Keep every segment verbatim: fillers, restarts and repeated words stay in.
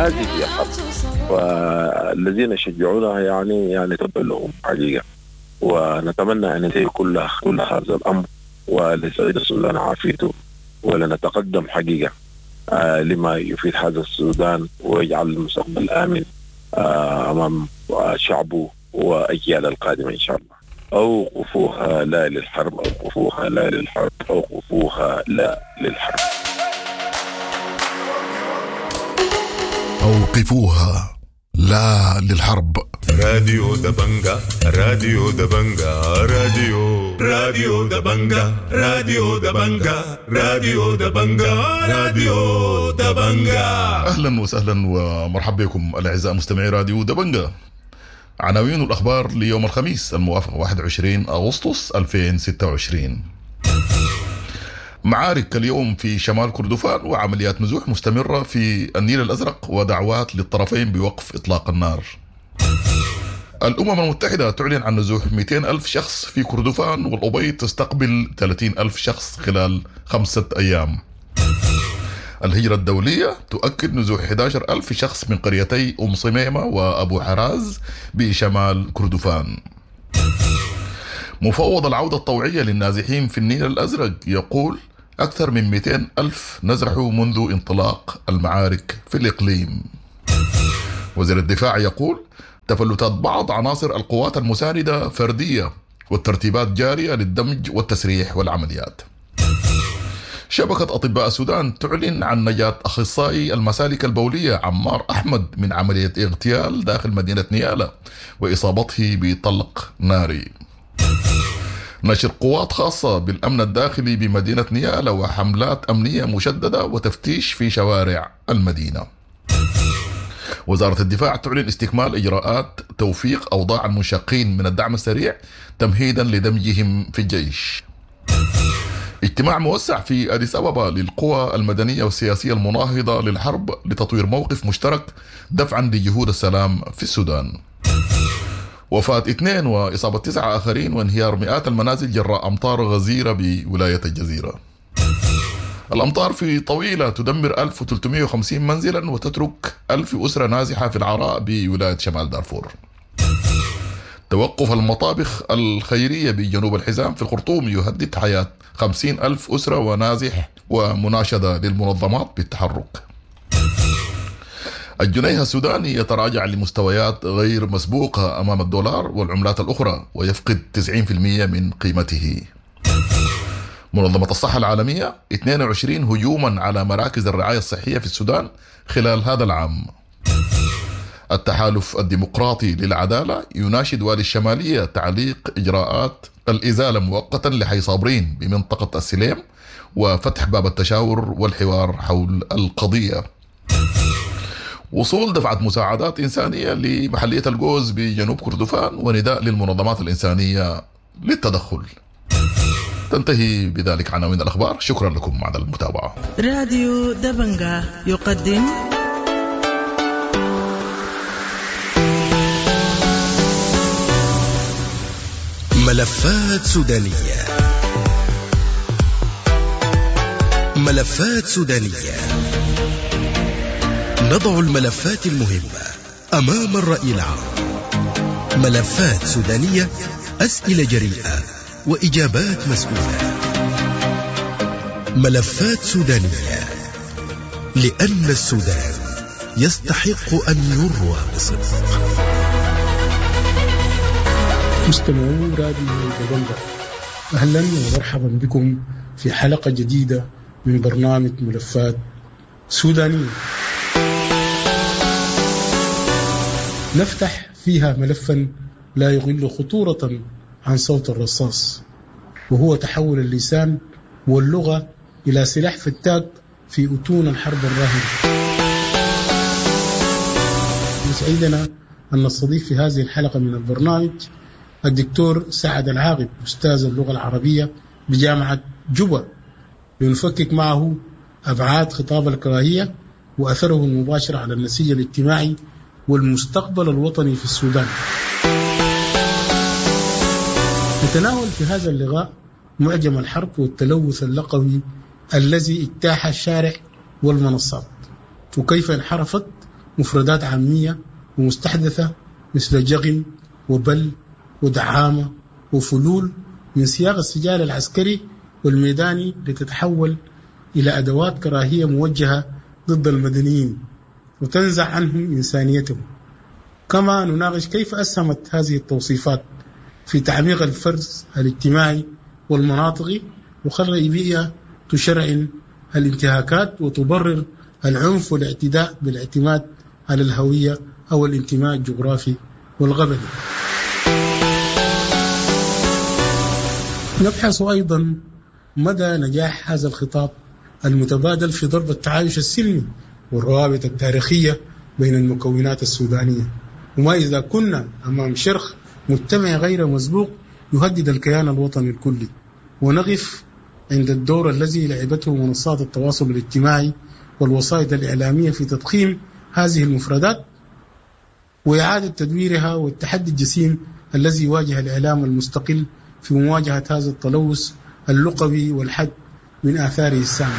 هذه هي حرب، والذين يشجعونها يعني يعني تبع لهم حقيقة. ونتمنى أن ينتهي كل كل هذا الأمر ولسعيد السودان عافيته، ولنتقدم حقيقة آه لما يفيد هذا السودان ويجعل المستقبل آمن آه أمام شعبه وأجيال القادمة إن شاء الله. أوقفوها لا للحرب، أوقفوها لا للحرب، أوقفوها لا للحرب. أوقفوها لا للحرب. راديو دبنجا راديو دبنجا راديو راديو دبنجا راديو دبنجا راديو دبنجا راديو دبنجا. أهلا وسهلا ومرحبا بكم الأعزاء مستمعي راديو دبنجا. عناوين الأخبار ليوم الخميس الموافق واحد وعشرين أغسطس ألفين وستة وعشرين. معارك اليوم في شمال كردفان وعمليات نزوح مستمرة في النيل الأزرق ودعوات للطرفين بوقف إطلاق النار. الأمم المتحدة تعلن عن نزوح مئتين ألف شخص في كردفان، والأبيض تستقبل ثلاثين ألف شخص خلال خمسة أيام. الهجرة الدولية تؤكد نزوح أحد عشر ألف شخص من قريتي أم صميمة وأبو حراز بشمال كردفان. مفوض العودة الطوعية للنازحين في النيل الأزرق يقول أكثر من مئتين ألف نزحوا منذ انطلاق المعارك في الإقليم. وزير الدفاع يقول تفلتات بعض عناصر القوات المساندة فردية، والترتيبات جارية للدمج والتسريح والعمليات. شبكة أطباء السودان تعلن عن نجاة أخصائي المسالك البولية عمار أحمد من عملية اغتيال داخل مدينة نيالة وإصابته بطلق ناري. نشر قوات خاصة بالأمن الداخلي بمدينة نيالة وحملات أمنية مشددة وتفتيش في شوارع المدينة. وزارة الدفاع تعلن استكمال إجراءات توفيق أوضاع المنشقين من الدعم السريع تمهيدا لدمجهم في الجيش. اجتماع موسع في أديس أبابا للقوى المدنية والسياسية المناهضة للحرب لتطوير موقف مشترك دفعا لجهود السلام في السودان. وفاة اثنين وإصابة تسعة آخرين وانهيار مئات المنازل جراء أمطار غزيرة بولاية الجزيرة. الأمطار في طويلة تدمر ألف وثلاثمئة وخمسين منزلا وتترك ألف أسرة نازحة في العراء بولاية شمال دارفور. توقف المطابخ الخيرية بجنوب الحزام في الخرطوم يهدد حياة خمسين ألف أسرة ونازح، ومناشدة للمنظمات بالتحرك. الجنيه السوداني يتراجع لمستويات غير مسبوقة أمام الدولار والعملات الأخرى ويفقد تسعين بالمئة من قيمته. منظمة الصحة العالمية اثنين وعشرين هجوما على مراكز الرعاية الصحية في السودان خلال هذا العام. التحالف الديمقراطي للعدالة يناشد والي الشمالية تعليق إجراءات الإزالة مؤقتا لحي صابرين بمنطقة السليم وفتح باب التشاور والحوار حول القضية. وصول دفعة مساعدات إنسانية لمحلية الجوز بجنوب كردفان ونداء للمنظمات الإنسانية للتدخل. تنتهي بذلك عناوين الأخبار. شكرا لكم على المتابعة. راديو دبنجا يقدم ملفات سودانية. ملفات سودانية، نضع الملفات المهمة أمام الرأي العام. ملفات سودانية، أسئلة جريئة وإجابات مسؤولة. ملفات سودانية، لأن السودان يستحق أن يروى بصدق. مستمعو راديو دبنجا، أهلا ومرحبا بكم في حلقة جديدة من برنامج ملفات سودانية، نفتح فيها ملفا لا يقل خطورة عن صوت الرصاص، وهو تحول اللسان واللغة إلى سلاح فتاك في أتون الحرب الراهنة. يسعدنا أن نستضيف في هذه الحلقة من البرنامج الدكتور سعد العاقب، أستاذ اللغة العربية بجامعة جوبا، لنفكك معه أبعاد خطاب الكراهية وأثره المباشر على النسيج الاجتماعي والمستقبل الوطني في السودان. نتناول في هذا اللقاء معجم الحرب والتلوث اللغوي الذي اجتاح الشارع والمنصات، وكيف انحرفت مفردات عامية ومستحدثة مثل جغم وبل ودعامة وفلول من سياق السجال العسكري والميداني لتتحول إلى أدوات كراهية موجهة ضد المدنيين وتنزع عنهم إنسانيتهم. كما نناقش كيف أسهمت هذه التوصيفات في تعميق الفرز الاجتماعي والمناطقي وخلق بيئة تشرع الانتهاكات وتبرر العنف والاعتداء بالاعتماد على الهوية أو الانتماء الجغرافي والقبلي. نبحث أيضا مدى نجاح هذا الخطاب المتبادل في ضرب التعايش السلمي والروابط التاريخية بين المكونات السودانية، وما إذا كنا أمام شرخ مجتمع غير مسبوق يهدد الكيان الوطني الكلي، ونقف عند الدور الذي لعبته منصات التواصل الاجتماعي والوسائط الإعلامية في تضخيم هذه المفردات وإعادة تدويرها، والتحدي الجسيم الذي يواجه الإعلام المستقل في مواجهة هذا التلوث اللغوي والحد من آثاره السامة.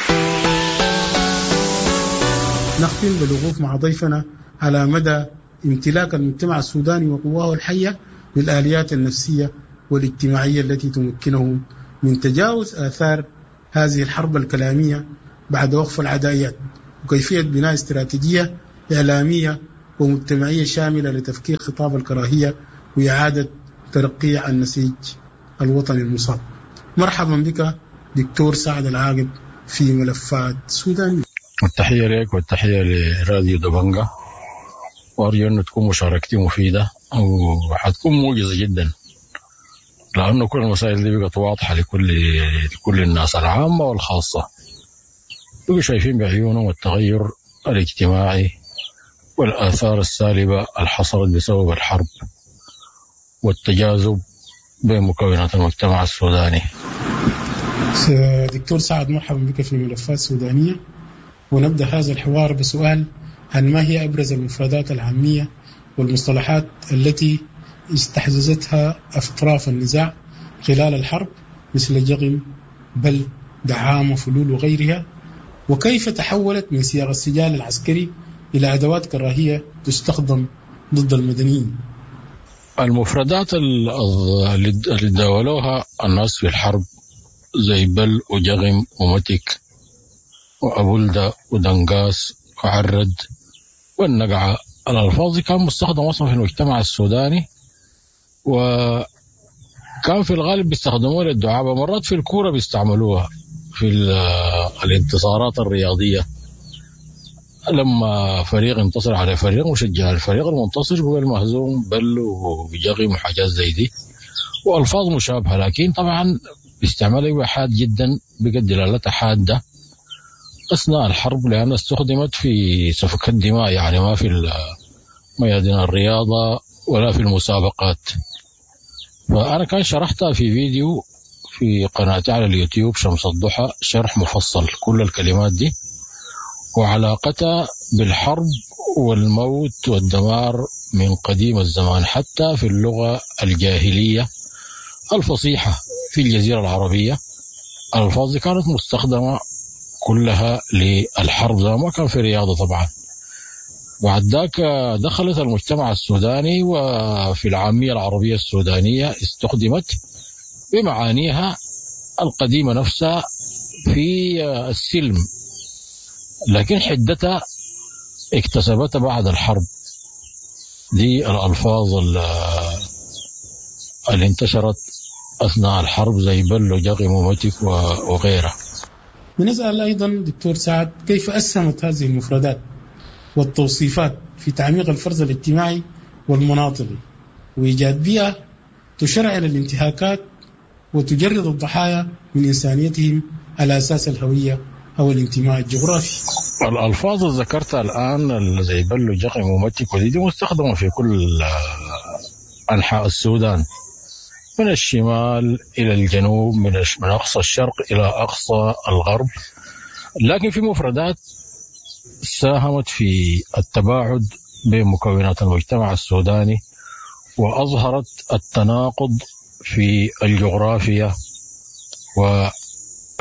نختم بالوقوف مع ضيفنا على مدى امتلاك المجتمع السوداني وقواه الحية للآليات النفسية والاجتماعية التي تمكنه من تجاوز آثار هذه الحرب الكلامية بعد وقف العدائيات، وكيفية بناء استراتيجية إعلامية ومجتمعية شاملة لتفكيك خطاب الكراهية وإعادة ترقيع النسيج الوطني المصاب. مرحبا بك دكتور سعد العاقب في ملفات سودانية. التحية لك والتحية لراديو دبنجة، وأرجو أن تكون مشاركتي مفيدة وحتكون موجزة جدا، لأنه كل المسائل دي بقت واضحة لكل لكل الناس العامة والخاصة، بقوا شايفين بعيونهم التغير الاجتماعي والآثار السالبة اللي حصلت بسبب الحرب والتجاذب بين مكونات المجتمع السوداني. دكتور سعد، مرحبا بك في ملفات سودانية، ونبدأ هذا الحوار بسؤال عن ما هي أبرز المفردات العامية والمصطلحات التي استحدثتها أطراف النزاع خلال الحرب مثل جغم، بل، دعامة، فلول وغيرها، وكيف تحولت من سياق السجال العسكري إلى أدوات كراهية تستخدم ضد المدنيين. المفردات اللي داولوها الناس في الحرب زي بل وجغم ومتك وأبولدة ودنقاس وعرد والنقعة، الألفاظ كان مستخدمة أصلا في المجتمع السوداني، وكان في الغالب بيستخدموها للدعابة، مرات في الكورة بيستعملوها في الانتصارات الرياضية، لما فريق انتصر على فريق مشجع الفريق المنتصر هو المهزوم بل وجغم وحاجات زي دي، وألفاظ مشابهة، لكن طبعا باستعمالها حاد جدا، بقت دلالتها حادة أثناء الحرب، لأنها استخدمت في سفك الدماء، يعني ما في ميادين الرياضة ولا في المسابقات. فأنا كان شرحتها في فيديو في قناتي على اليوتيوب شمس الضحى، شرح مفصل كل الكلمات دي وعلاقتها بالحرب والموت والدمار من قديم الزمان، حتى في اللغة الجاهلية الفصيحة في الجزيرة العربية الألفاظ كانت مستخدمة كلها للحرب، زي ما كان في رياضة طبعا. بعد ذاك دخلت المجتمع السوداني، وفي العامية العربية السودانية استخدمت بمعانيها القديمة نفسها في السلم، لكن حدتها اكتسبتها بعد الحرب. دي الألفاظ اللي انتشرت أثناء الحرب زي بل وجغم ومتك وغيرها. بنسأل أيضا دكتور سعد كيف أسهمت هذه المفردات والتوصيفات في تعميق الفرز الاجتماعي والمناطقي وإيجاد بيئة تشرع الانتهاكات وتجرد الضحايا من إنسانيتهم على أساس الهوية أو الانتماء الجغرافي. الألفاظ اللي ذكرتها الآن زي بل وجغم ومتك ودي دي مستخدمة في كل أنحاء السودان، من الشمال إلى الجنوب، من من أقصى الشرق إلى أقصى الغرب، لكن في مفردات ساهمت في التباعد بين مكونات المجتمع السوداني وأظهرت التناقض في الجغرافيا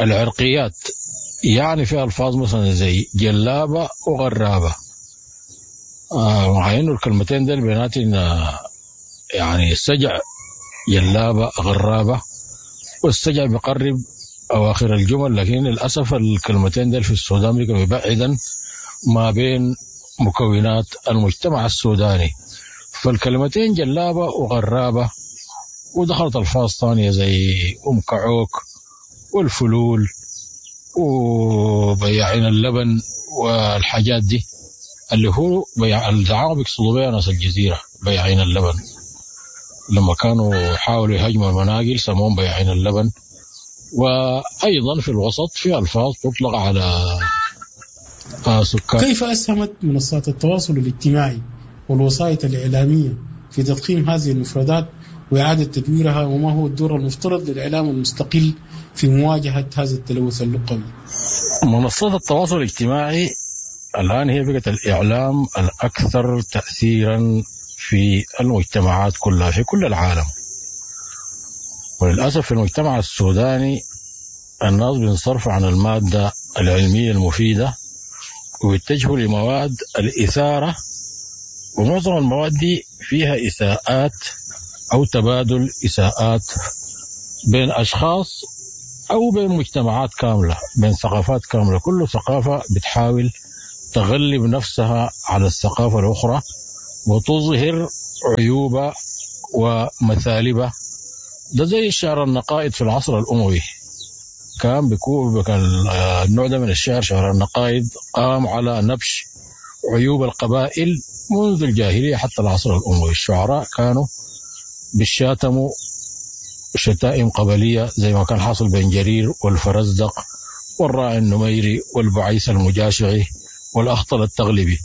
والعرقيات. يعني في ألفاظ مثلا زي جلابة وغرابة، آه مع إنه الكلمتين دول بيناتن يعني سجع جلابة غرابة، والسجع بيقرب أواخر الجمل، لكن للأسف الكلمتين دول في السودان بيبقى مبعدا ما بين مكونات المجتمع السوداني. فالكلمتين جلابة وغرابة، ودخلت ألفاظ ثانية زي أم كعوك والفلول وبياعين اللبن والحاجات دي، اللي هو بيع الدعاء بيقصدوا بها ناس الجزيرة بياعين اللبن. لما كانوا حاولوا يهاجموا المناقل سموهم بياعين اللبن. وأيضا في الوسط في ألفاظ تطلق على سكان. كيف أسهمت منصات التواصل الاجتماعي والوسائط الإعلامية في تضخيم هذه المفردات وإعادة تدويرها، وما هو الدور المفترض للإعلام المستقل في مواجهة هذا التلوث اللغوي؟ منصات التواصل الاجتماعي الآن هي بقت الإعلام الأكثر تأثيرا في المجتمعات كلها في كل العالم. وللأسف في المجتمع السوداني الناس بينصرفوا عن المادة العلمية المفيدة ويتجهوا لمواد الإثارة، ومعظم المواد دي فيها إساءات أو تبادل إساءات بين أشخاص أو بين مجتمعات كاملة، بين ثقافات كاملة. كل ثقافة بتحاول تغلب نفسها على الثقافة الأخرى وتظهر عيوبها ومثالبها. ده زي الشعر النقائد في العصر الأموي، كان بيكون النوع ده من الشعر شعر النقائد قام على نبش عيوب القبائل منذ الجاهلية حتى العصر الأموي. الشعراء كانوا بالشاتموا شتائم قبلية زي ما كان حاصل بين جرير والفرزدق والراعي النميري والبعيس المجاشعي والأخطل التغلبي.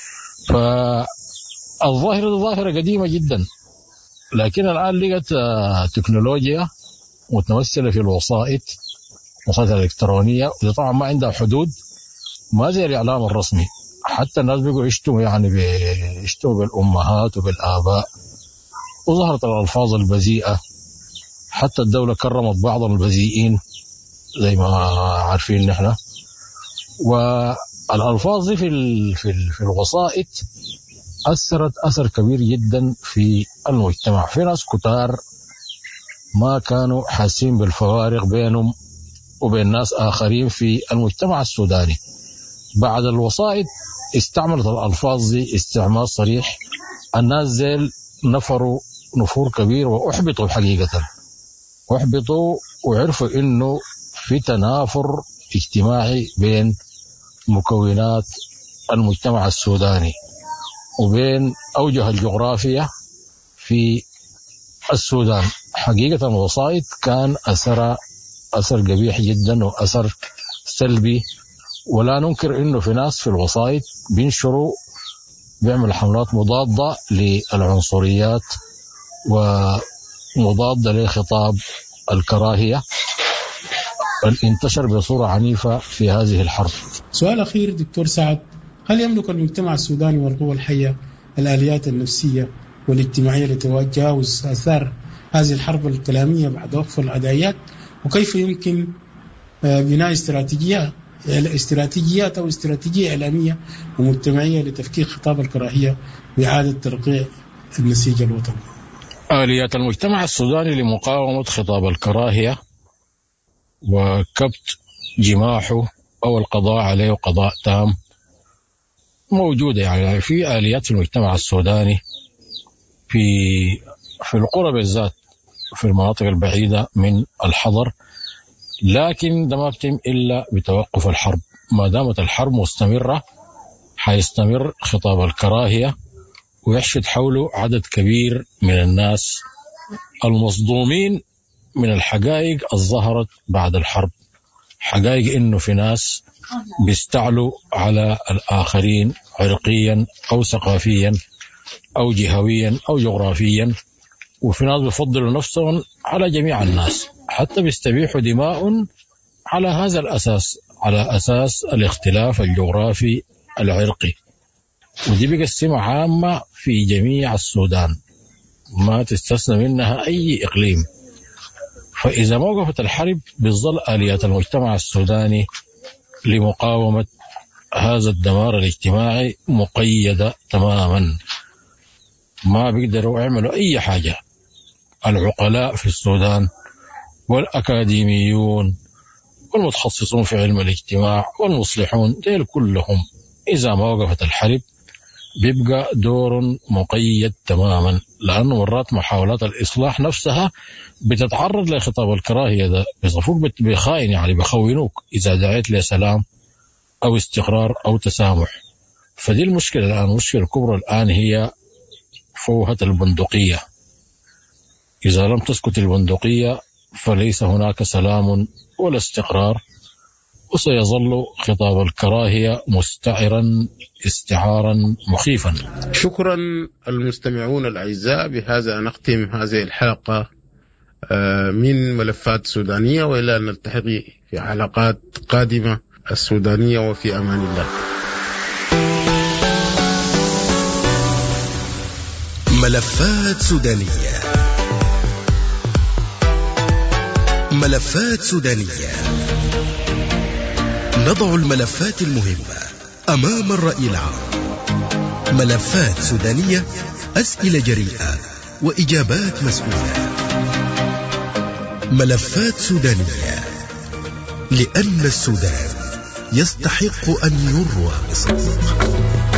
فالظاهرة ظاهرة قديمة جدا، لكن الآن لقت تكنولوجيا متمثلة في الوسائط الوسائط الإلكترونية، ودي طبعا ما عندها حدود، ما زي الإعلام الرسمي. حتى الناس بيقوا يشتموا يعني بيشتموا بالأمهات وبالآباء، وظهرت الألفاظ البذيئة. حتى الدولة كرمت بعض البذيئين زي ما عارفين نحن. والألفاظ دي في في في الوسائط أثرت أثر كبير جدا في المجتمع. في ناس كتار ما كانوا حاسين بالفوارق بينهم وبين ناس آخرين في المجتمع السوداني. بعد الوسائط استعملت الألفاظ دي استعمال صريح، الناس زيل نفروا نفور كبير وأحبطوا حقيقة، أحبطوا وعرفوا إنه في تنافر اجتماعي بين مكونات المجتمع السوداني وبين أوجه الجغرافية في السودان. حقيقة الوسائط كان أثر أثر قبيح جدا وأثر سلبي، ولا ننكر إنه في ناس في الوسائط بينشروا بيعمل حملات مضادة للعنصريات ومضادة لخطاب الكراهية اللي انتشر بصورة عنيفة في هذه الحرب. سؤال أخير دكتور سعد، هل يملك المجتمع السوداني والقوى الحية الآليات النفسية والاجتماعية لتجاوز آثار هذه الحرب الكلامية بعد وقف العدايات؟ وكيف يمكن بناء استراتيجيات استراتيجيات أو استراتيجية إعلامية ومجتمعية لتفكيك خطاب الكراهية وإعادة ترقيع النسيج الوطني؟ آليات المجتمع السوداني لمقاومة خطاب الكراهية وكبت جماحه أو القضاء عليه قضاء تام موجودة. يعني في آليات في المجتمع السوداني في في القرى بالذات في المناطق البعيدة من الحضر، لكن ده ما بتم إلا بتوقف الحرب. ما دامت الحرب مستمرة حيستمر خطاب الكراهية ويحشد حوله عدد كبير من الناس المصدومين من الحقائق الظهرت بعد الحرب. حقائق إنه في ناس بيستعلوا على الآخرين عرقيا أو ثقافيا أو جهويا أو جغرافيا، وفي ناس بيفضلوا نفسهم على جميع الناس، حتى بيستبيحوا دماء على هذا الأساس، على أساس الاختلاف الجغرافي العرقي. ودي بقسمة عامة في جميع السودان ما تستثنى منها أي إقليم. فإذا ما وقفت الحرب بتظل آليات المجتمع السوداني لمقاومة هذا الدمار الاجتماعي مقيدة تماما، ما بيقدروا يعملوا أي حاجة. العقلاء في السودان والأكاديميون والمتخصصون في علم الاجتماع والمصلحون ديل كلهم إذا ما وقفت الحرب بيبقى دور مقيد تماما، لأنه مرات محاولات الإصلاح نفسها بتتعرض لخطاب الكراهية، ده بيصفوك بخائن، يعني بخونوك إذا دعيت لسلام أو استقرار أو تسامح. فدي المشكلة الآن، المشكلة الكبرى الآن هي فوهة البندقية. إذا لم تسكت البندقية فليس هناك سلام ولا استقرار، وسيظل خطاب الكراهية مستعرا استعارا مخيفا. شكرا المستمعون الأعزاء، بهذا نختم هذه الحلقة من ملفات سودانية، وإلى أن نلتقي في حلقات قادمة. السودانية وفي أمان الله. ملفات سودانية. ملفات سودانية، نضع الملفات المهمة أمام الرأي العام. ملفات سودانية، أسئلة جريئة وإجابات مسؤولة. ملفات سودانية، لأن السودان يستحق أن يروى بصدق.